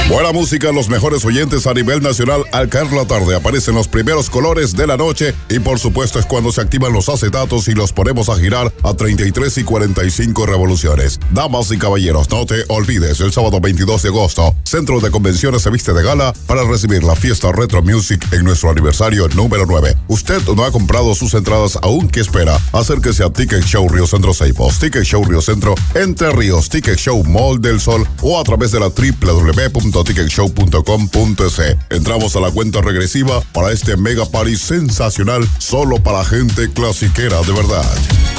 Buena música, los mejores oyentes a nivel nacional. Al caer la tarde aparecen los primeros colores de la noche y por supuesto es cuando se activan los acetatos y los ponemos a girar a 33 y 45 revoluciones. Damas y caballeros, no te olvides, el sábado 22 de agosto, Centro de Convenciones se viste de gala para recibir la fiesta Retro Music en nuestro aniversario número 9. Usted no ha comprado sus entradas aún, ¿qué espera? Acérquese a Ticket Show Río Centro Staples, Ticket Show Río Centro Entre Ríos, Ticket Show Mall del Sol o a través de la www.ticketshow.com.es. Entramos a la cuenta regresiva para este mega party sensacional solo para gente clasiquera de verdad.